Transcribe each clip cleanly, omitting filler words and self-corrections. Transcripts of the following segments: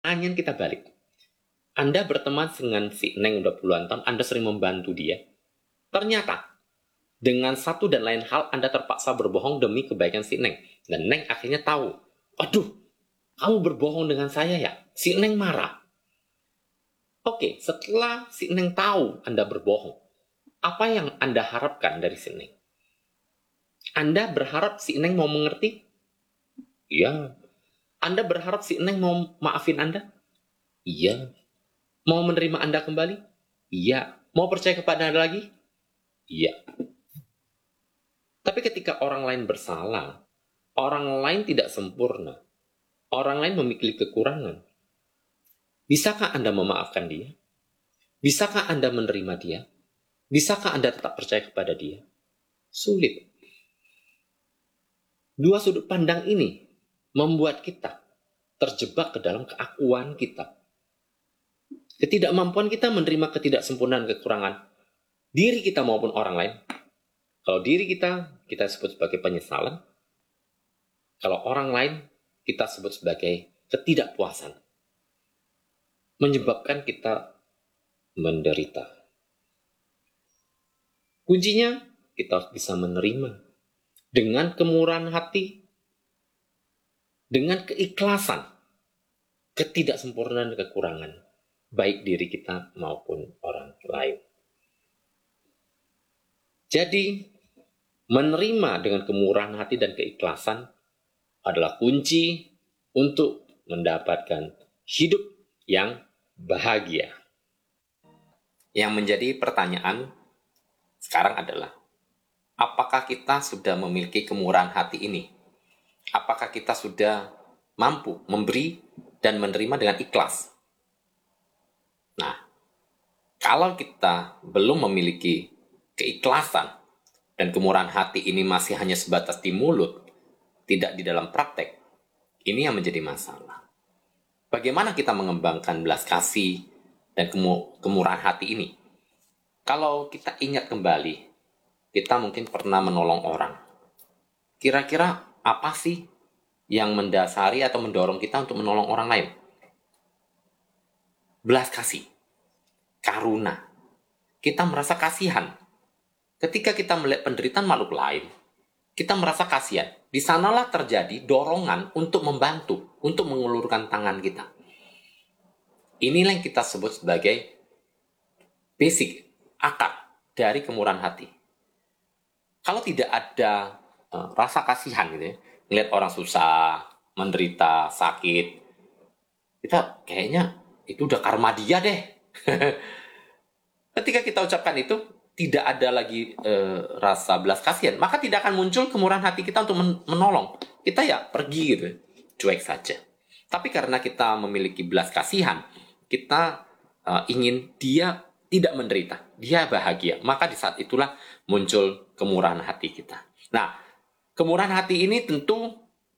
Pertanyaan kita balik. Anda berteman dengan si Neng udah puluhan tahun, Anda sering membantu dia. Ternyata, dengan satu dan lain hal, Anda terpaksa berbohong demi kebaikan si Neng. Dan Neng akhirnya tahu, aduh, kamu berbohong dengan saya ya? Si Neng marah. Oke, setelah si Neng tahu Anda berbohong, apa yang Anda harapkan dari si Neng? Anda berharap si Neng mau mengerti? Iya. Anda berharap si Neng mau maafin Anda? Iya. Mau menerima Anda kembali? Iya. Mau percaya kepada Anda lagi? Iya. Tapi ketika orang lain bersalah, orang lain tidak sempurna, orang lain memiliki kekurangan, bisakah Anda memaafkan dia? Bisakah Anda menerima dia? Bisakah Anda tetap percaya kepada dia? Sulit. Dua sudut pandang ini membuat kita terjebak ke dalam keakuan kita. Ketidakmampuan kita menerima ketidaksempurnaan kekurangan diri kita maupun orang lain. Kalau diri kita sebut sebagai penyesalan. Kalau orang lain, kita sebut sebagai ketidakpuasan. Menyebabkan kita menderita. Kuncinya, kita harus bisa menerima. Dengan kemurahan hati, dengan keikhlasan, ketidaksempurnaan dan kekurangan, baik diri kita maupun orang lain. Jadi, menerima dengan kemurahan hati dan keikhlasan adalah kunci untuk mendapatkan hidup yang bahagia. Yang menjadi pertanyaan sekarang adalah, apakah kita sudah memiliki kemurahan hati ini? Apakah kita sudah mampu memberi dan menerima dengan ikhlas? Nah, kalau kita belum memiliki keikhlasan dan kemurahan hati ini masih hanya sebatas di mulut, tidak di dalam praktek, ini yang menjadi masalah. Bagaimana kita mengembangkan belas kasih dan kemurahan hati ini? Kalau kita ingat kembali, kita mungkin pernah menolong orang. Kira-kira apa sih yang mendasari atau mendorong kita untuk menolong orang lain? Belas kasih, karuna. Kita merasa kasihan. Ketika kita melihat penderitaan makhluk lain, kita merasa kasihan. Di sanalah terjadi dorongan untuk membantu, untuk mengulurkan tangan kita. Inilah yang kita sebut sebagai basic, akar dari kemurahan hati. Kalau tidak ada rasa kasihan gitu ya, melihat orang susah, menderita, sakit, kita kayaknya itu udah karma dia deh. Ketika kita ucapkan itu, tidak ada lagi rasa belas kasihan, maka tidak akan muncul kemurahan hati kita untuk menolong. Kita ya pergi gitu, cuek saja. Tapi karena kita memiliki belas kasihan, kita ingin dia tidak menderita, dia bahagia. Maka di saat itulah muncul kemurahan hati kita. Nah, kemurahan hati ini tentu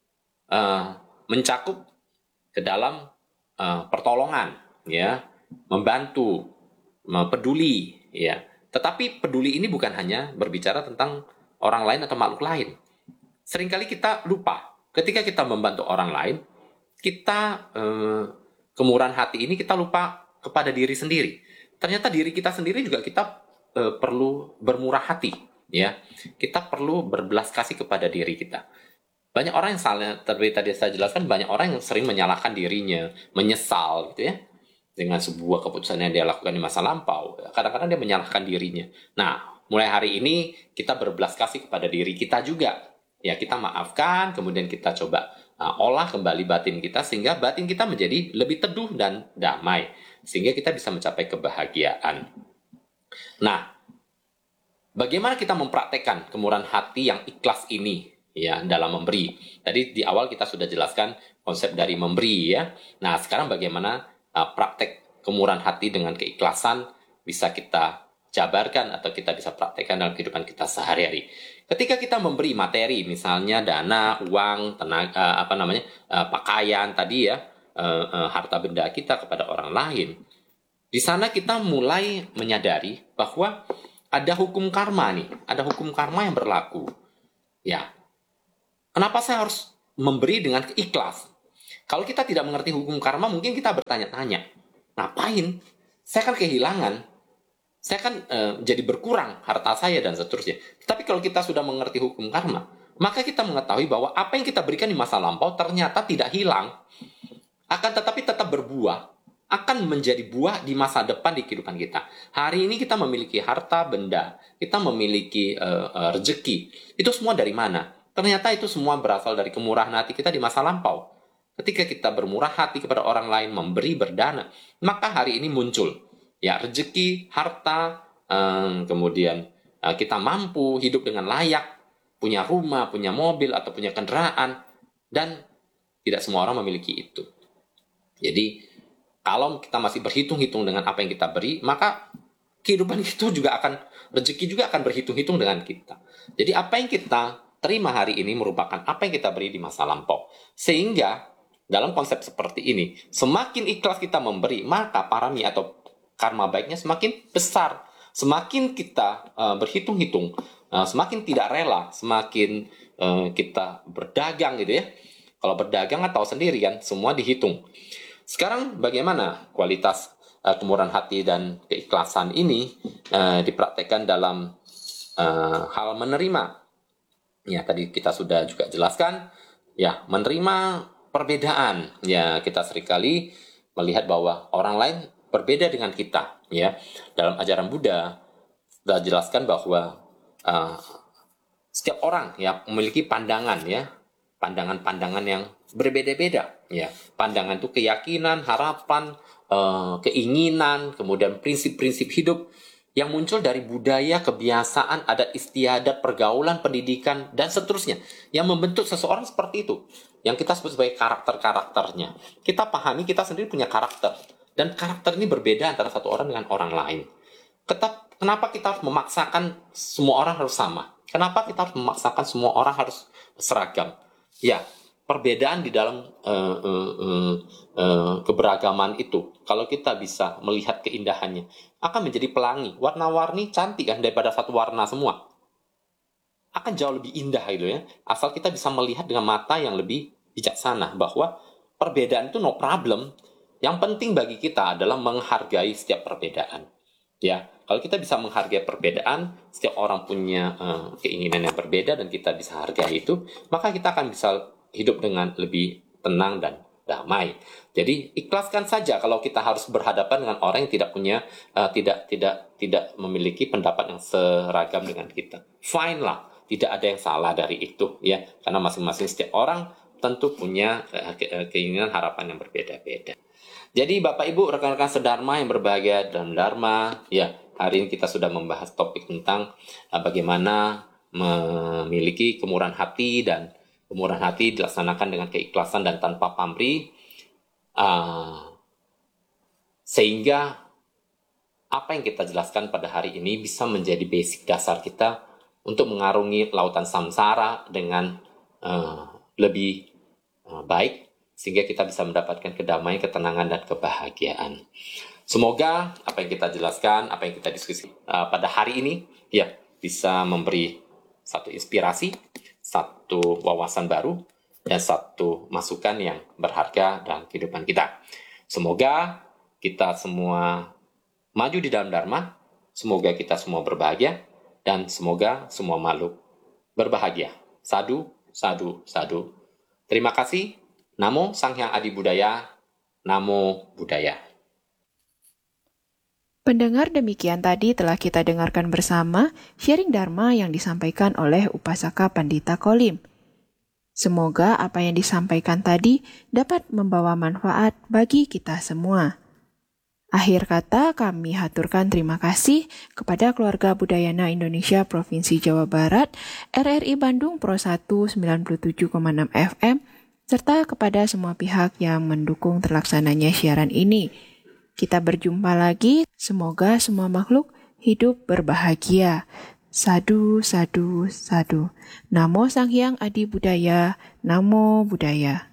mencakup ke dalam pertolongan, ya, membantu, peduli, ya. Tetapi peduli ini bukan hanya berbicara tentang orang lain atau makhluk lain. Seringkali kita lupa, ketika kita membantu orang lain, kita kemurahan hati ini kita lupa kepada diri sendiri. Ternyata diri kita sendiri juga kita perlu bermurah hati, ya. Kita perlu berbelas kasih kepada diri kita. Banyak orang yang salah, tadi saya jelaskan, banyak orang yang sering menyalahkan dirinya, menyesal gitu ya, dengan sebuah keputusan yang dia lakukan di masa lampau. Kadang-kadang dia menyalahkan dirinya. Nah, mulai hari ini kita berbelas kasih kepada diri kita juga. Ya, kita maafkan, kemudian kita coba olah kembali batin kita, sehingga batin kita menjadi lebih teduh dan damai. Sehingga kita bisa mencapai kebahagiaan. Nah, bagaimana kita mempraktekkan kemurahan hati yang ikhlas ini, ya, dalam memberi? Tadi di awal kita sudah jelaskan konsep dari memberi, ya. Nah, sekarang bagaimana praktek kemurahan hati dengan keikhlasan bisa kita jabarkan atau kita bisa praktekkan dalam kehidupan kita sehari-hari. Ketika kita memberi materi, misalnya dana, uang, tenaga, pakaian tadi ya, harta benda kita kepada orang lain, di sana kita mulai menyadari bahwa ada hukum karma nih, ada hukum karma yang berlaku. Ya, kenapa saya harus memberi dengan ikhlas? Kalau kita tidak mengerti hukum karma, mungkin kita bertanya-tanya, ngapain? Saya kan kehilangan, saya kan jadi berkurang harta saya dan seterusnya. Tapi kalau kita sudah mengerti hukum karma, maka kita mengetahui bahwa apa yang kita berikan di masa lampau ternyata tidak hilang, akan tetapi tetap berbuah, akan menjadi buah di masa depan di kehidupan kita. Hari ini kita memiliki harta benda, kita memiliki rezeki. Itu semua dari mana? Ternyata itu semua berasal dari kemurahan hati kita di masa lampau. Ketika kita bermurah hati kepada orang lain, memberi, berdana, maka hari ini muncul ya rezeki, harta, kemudian kita mampu hidup dengan layak, punya rumah, punya mobil, atau punya kendaraan, dan tidak semua orang memiliki itu. Jadi, kalau kita masih berhitung-hitung dengan apa yang kita beri, maka kehidupan itu juga akan, rezeki juga akan berhitung-hitung dengan kita. Jadi, apa yang kita terima hari ini merupakan apa yang kita beri di masa lampau. Sehingga, dalam konsep seperti ini, semakin ikhlas kita memberi, maka parami atau karma baiknya semakin besar. Semakin kita berhitung-hitung, semakin tidak rela, semakin kita berdagang gitu ya. Kalau berdagang kan tahu sendiri kan, semua dihitung. Sekarang bagaimana kualitas kemurahan hati dan keikhlasan ini dipraktekkan dalam hal menerima? Ya, tadi kita sudah juga jelaskan, ya, menerima perbedaan. Ya, kita seringkali melihat bahwa orang lain berbeda dengan kita. Ya, dalam ajaran Buddha sudah jelaskan bahwa setiap orang ya memiliki pandangan ya, pandangan-pandangan yang berbeda-beda. Ya, pandangan itu keyakinan, harapan, keinginan, kemudian prinsip-prinsip hidup yang muncul dari budaya, kebiasaan, adat istiadat, pergaulan, pendidikan, dan seterusnya. Yang membentuk seseorang seperti itu. Yang kita sebut sebagai karakter-karakternya. Kita pahami kita sendiri punya karakter. Dan karakter ini berbeda antara satu orang dengan orang lain. Kenapa kita harus memaksakan semua orang harus sama? Kenapa kita harus memaksakan semua orang harus seragam? Ya, perbedaan di dalam keberagaman itu, kalau kita bisa melihat keindahannya, akan menjadi pelangi, warna-warni cantik kan daripada satu warna semua. Akan jauh lebih indah gitu ya, asal kita bisa melihat dengan mata yang lebih bijaksana bahwa perbedaan itu no problem. Yang penting bagi kita adalah menghargai setiap perbedaan. Ya, kalau kita bisa menghargai perbedaan, setiap orang punya keinginan yang berbeda dan kita bisa hargai itu, maka kita akan bisa hidup dengan lebih tenang dan damai. Jadi ikhlaskan saja kalau kita harus berhadapan dengan orang yang tidak punya tidak memiliki pendapat yang seragam dengan kita. Fine lah, tidak ada yang salah dari itu ya, karena masing-masing setiap orang tentu punya keinginan harapan yang berbeda-beda. Jadi Bapak Ibu rekan-rekan sedharma yang berbahagia dalam dharma, ya hari ini kita sudah membahas topik tentang bagaimana memiliki kemurahan hati, dan kemurahan hati dilaksanakan dengan keikhlasan dan tanpa pamrih, sehingga apa yang kita jelaskan pada hari ini bisa menjadi basic dasar kita untuk mengarungi lautan samsara dengan lebih baik, sehingga kita bisa mendapatkan kedamaian, ketenangan, dan kebahagiaan. Semoga apa yang kita jelaskan, apa yang kita diskusi pada hari ini, ya bisa memberi satu inspirasi, satu wawasan baru, dan satu masukan yang berharga dalam kehidupan kita. Semoga kita semua maju di dalam dharma, semoga kita semua berbahagia, dan semoga semua makhluk berbahagia. Sadu, sadu, sadu. Terima kasih. Namo Sang Hyang Adi Budaya. Namo Buddhaya. Pendengar, demikian tadi telah kita dengarkan bersama sharing Dharma yang disampaikan oleh Upasaka Pandita Kolim. Semoga apa yang disampaikan tadi dapat membawa manfaat bagi kita semua. Akhir kata, kami haturkan terima kasih kepada Keluarga Budayana Indonesia Provinsi Jawa Barat, RRI Bandung Pro 1 97,6 FM, serta kepada semua pihak yang mendukung terlaksananya siaran ini. Kita berjumpa lagi, semoga semua makhluk hidup berbahagia. Sadu, sadu, sadu. Namo Sang Hyang Adi Budaya, Namo Buddhaya.